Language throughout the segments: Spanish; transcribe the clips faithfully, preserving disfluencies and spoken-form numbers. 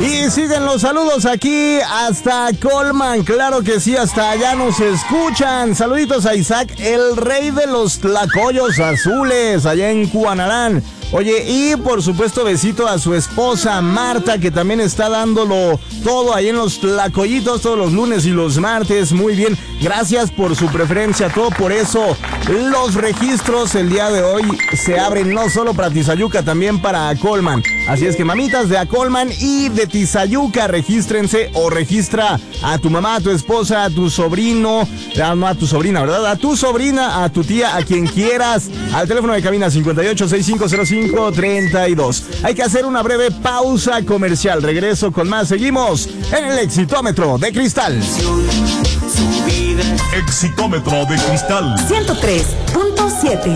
Y siguen los saludos aquí hasta Colman, claro que sí, hasta allá nos escuchan. Saluditos a Isaac, el rey de los tlacoyos azules, allá en Cuanarán. Oye, y por supuesto besito a su esposa Marta, que también está dándolo todo ahí en los tlacoyitos todos los lunes y los martes. Muy bien, gracias por su preferencia, todo por eso. Los registros el día de hoy se abren no solo para Tizayuca, también para Colman. Así es que mamitas de Acolman y de Tizayuca, regístrense o registra a tu mamá, a tu esposa, a tu sobrino, a, no a tu sobrina, ¿verdad? A tu sobrina, a tu tía, a quien quieras, al teléfono de cabina cincuenta y ocho, sesenta y cinco cero cinco, treinta y dos. Hay que hacer una breve pausa comercial. Regreso con más. Seguimos en el Exitómetro de Cristal. Exitómetro de Cristal ciento tres punto siete.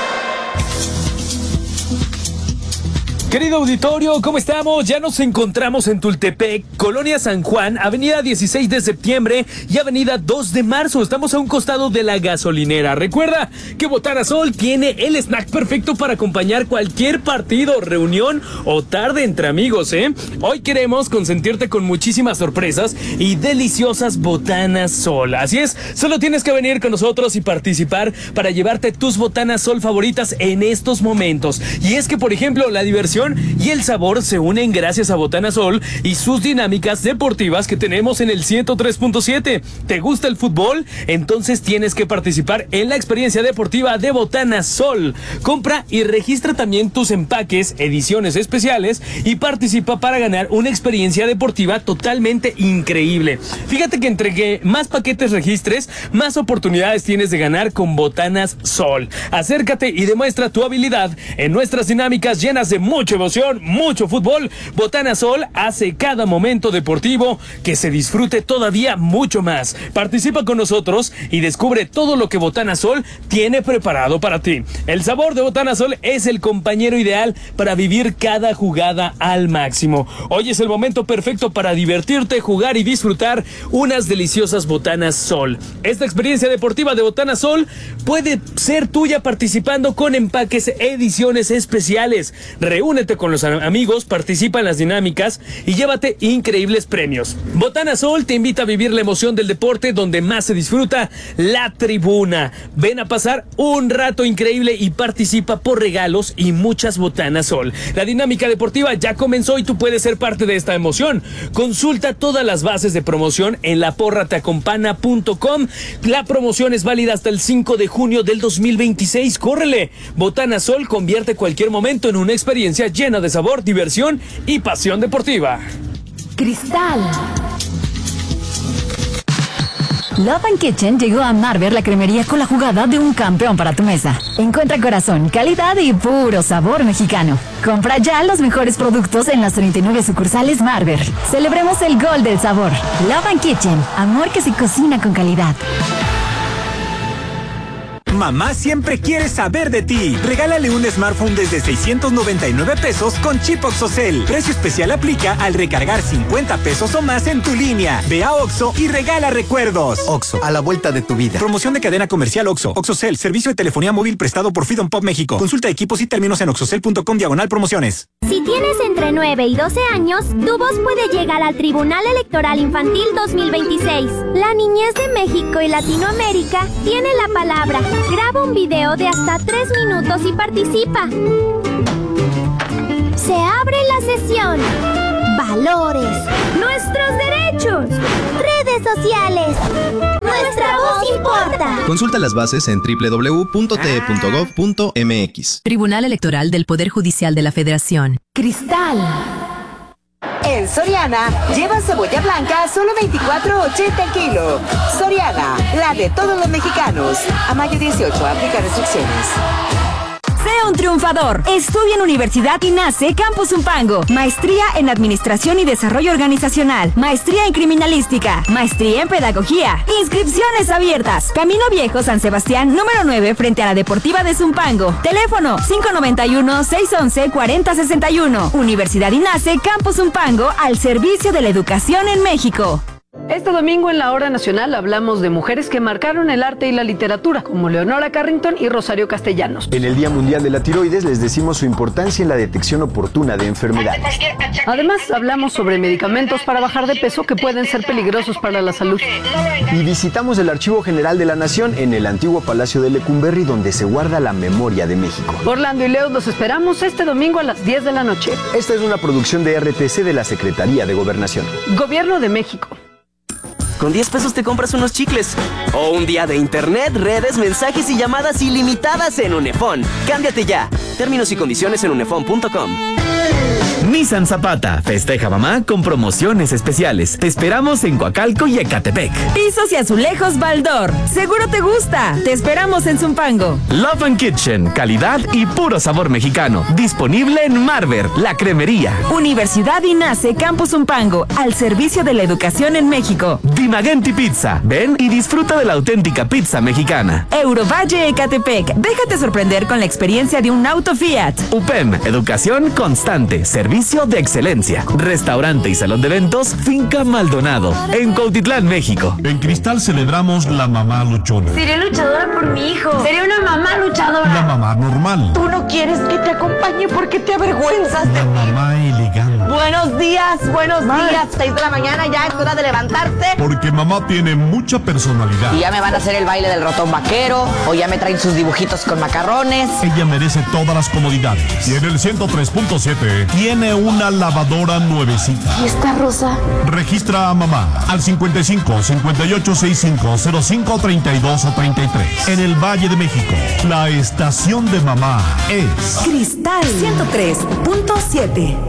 Querido auditorio, ¿cómo estamos? Ya nos encontramos en Tultepec, Colonia San Juan, Avenida dieciséis de septiembre y Avenida dos de marzo. Estamos a un costado de la gasolinera. Recuerda que Botanasol tiene el snack perfecto para acompañar cualquier partido, reunión o tarde entre amigos, ¿eh? Hoy queremos consentirte con muchísimas sorpresas y deliciosas Botanasol. Así es, solo tienes que venir con nosotros y participar para llevarte tus Botanasol favoritas en estos momentos. Y es que, por ejemplo, la diversión y el sabor se unen gracias a Botanasol y sus dinámicas deportivas que tenemos en el ciento tres punto siete. ¿Te gusta el fútbol? Entonces tienes que participar en la experiencia deportiva de Botanasol. Compra y registra también tus empaques, ediciones especiales y participa para ganar una experiencia deportiva totalmente increíble. Fíjate que entre que más paquetes registres, más oportunidades tienes de ganar con Botanasol. Acércate y demuestra tu habilidad en nuestras dinámicas llenas de mucho emoción, mucho fútbol. Botanasol hace cada momento deportivo que se disfrute todavía mucho más. Participa con nosotros y descubre todo lo que Botanasol tiene preparado para ti. El sabor de Botanasol es el compañero ideal para vivir cada jugada al máximo. Hoy es el momento perfecto para divertirte, jugar y disfrutar unas deliciosas Botanasol. Esta experiencia deportiva de Botanasol puede ser tuya participando con empaques, ediciones especiales. Reúnete con los amigos, participa en las dinámicas y llévate increíbles premios. Botanasol te invita a vivir la emoción del deporte donde más se disfruta, la tribuna. Ven a pasar un rato increíble y participa por regalos y muchas Botanasol. La dinámica deportiva ya comenzó y tú puedes ser parte de esta emoción. Consulta todas las bases de promoción en la porra te acompana punto com. La promoción es válida hasta el cinco de junio del dos mil veintiséis. ¡Córrele! Botanasol convierte cualquier momento en una experiencia llena de sabor, diversión y pasión deportiva. Cristal. Love and Kitchen llegó a Marver, la cremería con la jugada de un campeón para tu mesa. Encuentra corazón, calidad y puro sabor mexicano. Compra ya los mejores productos en las treinta y nueve sucursales Marver. Celebremos el gol del sabor. Love and Kitchen, amor que se cocina con calidad. Mamá siempre quiere saber de ti. Regálale un smartphone desde seiscientos noventa y nueve pesos con chip OXXOCEL. Precio especial aplica al recargar cincuenta pesos o más en tu línea. Ve a Oxxo y regala recuerdos. Oxxo, a la vuelta de tu vida. Promoción de cadena comercial Oxxo. OXXOCEL, servicio de telefonía móvil prestado por Freedom Pop México. Consulta equipos y términos en oxxocel punto com diagonal promociones. Si tienes entre nueve y doce años, tu voz puede llegar al Tribunal Electoral Infantil dos mil veintiséis. La niñez de México y Latinoamérica tiene la palabra. Graba un video de hasta tres minutos y participa. Se abre la sesión. Valores. Nuestros derechos. Redes sociales. Nuestra voz importa. Consulta las bases en doble u doble u doble u punto t e punto gov punto m x. Tribunal Electoral del Poder Judicial de la Federación. Cristal. En Soriana, lleva cebolla blanca a solo veinticuatro ochenta el kilo. Soriana, la de todos los mexicanos. A mayo dieciocho, aplica restricciones. Sé un triunfador. Estudia en Universidad INACE Campus Zumpango. Maestría en Administración y Desarrollo Organizacional. Maestría en Criminalística. Maestría en Pedagogía. Inscripciones abiertas. Camino Viejo, San Sebastián, número nueve, frente a la Deportiva de Zumpango. Teléfono cinco nueve uno, seis uno uno, cuatro cero seis uno. Universidad INACE Campus Zumpango, al servicio de la educación en México. Este domingo en la Hora Nacional hablamos de mujeres que marcaron el arte y la literatura, como Leonora Carrington y Rosario Castellanos. En el Día Mundial de la Tiroides les decimos su importancia en la detección oportuna de enfermedades. Además, hablamos sobre medicamentos para bajar de peso que pueden ser peligrosos para la salud. Y visitamos el Archivo General de la Nación en el antiguo Palacio de Lecumberri, donde se guarda la memoria de México. Orlando y Leo los esperamos este domingo a las diez de la noche. Esta es una producción de R T C de la Secretaría de Gobernación. Gobierno de México. Con diez pesos te compras unos chicles. O un día de internet, redes, mensajes y llamadas ilimitadas en Unefón. Cámbiate ya. Términos y condiciones en unefón punto com. Nissan Zapata festeja mamá con promociones especiales. Te esperamos en Coacalco y Ecatepec. Pisos y azulejos Baldor. Seguro te gusta. Te esperamos en Zumpango. Love and Kitchen, calidad y puro sabor mexicano. Disponible en Marver, la cremería. Universidad INACE Campus Zumpango, al servicio de la educación en México. Dimagenti Pizza. Ven y disfruta de la auténtica pizza mexicana. Eurovalle Ecatepec. Déjate sorprender con la experiencia de un auto Fiat. U P E M, educación constante, servicio de excelencia. Restaurante y salón de eventos Finca Maldonado, en Cuautitlán, México. En Cristal celebramos la mamá luchona. Seré luchadora por mi hijo. Seré una mamá luchadora. La mamá normal. Tú no quieres que te acompañe porque te avergüenzas de La mí. mamá elegante. Buenos días, buenos días. seis de la mañana, ya es hora de levantarse. Porque mamá tiene mucha personalidad. Y ya me van a hacer el baile del ratón vaquero, o ya me traen sus dibujitos con macarrones. Ella merece todas las comodidades. Y en el ciento tres punto siete tiene una lavadora nuevecita. ¿Y esta rosa? Registra a mamá al cincuenta y cinco, cincuenta y ocho, sesenta y cinco, cero cinco, treinta y dos o treinta y tres. En el Valle de México, la estación de mamá es Cristal ciento tres punto siete.